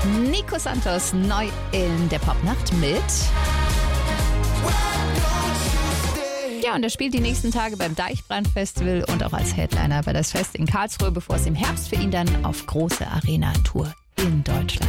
Nico Santos neu in der Popnacht mit. Ja, und er spielt die nächsten Tage beim Deichbrand Festival und auch als Headliner bei das Fest in Karlsruhe, bevor es im Herbst für ihn dann auf große Arena-Tour in Deutschland